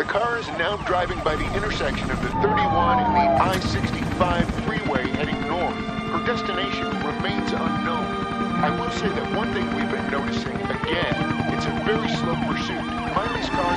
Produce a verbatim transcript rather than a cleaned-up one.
car is now driving by the intersection of the thirty-one and the I sixty-five freeway heading north. Her destination remains unknown. I will say that one thing we've been noticing, again, it's a very slow pursuit. Miley's car